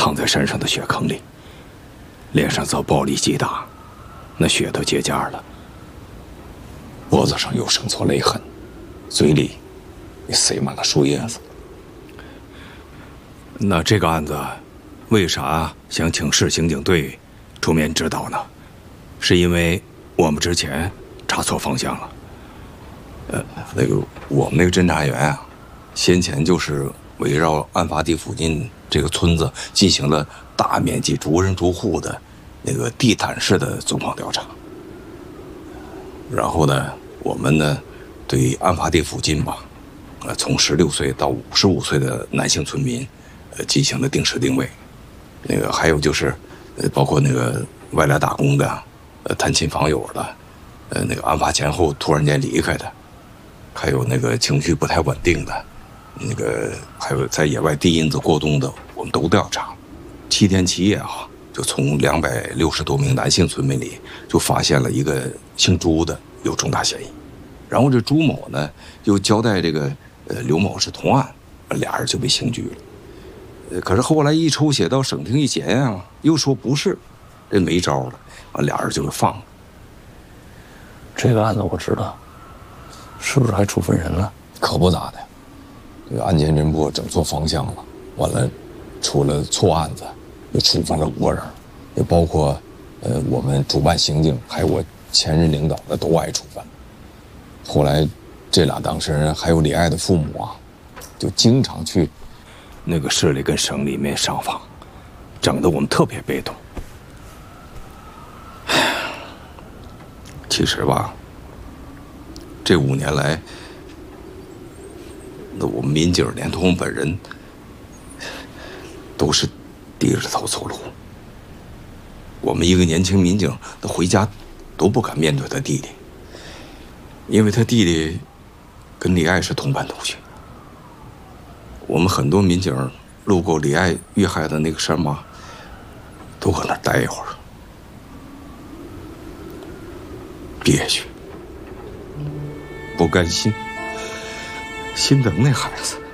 躺在山上的血坑里，脸上遭暴力击打，那血都结痂了， 脖子上有生挫勒痕，嘴里也塞满了树叶子。 那这个案子，为啥想请市刑警队出面指导呢？是因为我们之前查错方向了。 我们那个侦查员啊，先前就是围绕案发地附近这个村子进行了大面积逐人逐户的那个地毯式的走访调查。然后呢，我们呢对案发地附近吧，从16岁到55岁的男性村民，进行了定时定位。还有就是，包括那个外来打工的，探亲访友的，那个案发前后突然间离开的，还有那个情绪不太稳定的，还有在野外低因子过冬的，我们都调查。7天7夜啊，就从260多名男性村民里就发现了一个姓朱的有重大嫌疑。然后这朱某呢又交代这个刘某是同案，俩人就被刑拘了。可是后来一抽血到省厅一检验啊，又说不是，这没招了，俩人就给放了。 这个案子我知道，是不是还处分人了？ 可不咋的，这个案件侦破整错方向了，完了出了错案子，又处分了5个人，也包括我们主办刑警还有我前任领导的都挨处分。后来这俩当事人还有李爱的父母啊，就经常去那个市里跟省里面上访，整得我们特别被动。 其实吧，这5年来，那我们民警连同我本人都是低着头走路。我们一个年轻民警，他回家都不敢面对他弟弟，因为他弟弟跟李爱是同班同学。我们很多民警路过李爱遇害的那个山洼，都搁那儿待一会儿，憋屈，不甘心，心疼那孩子。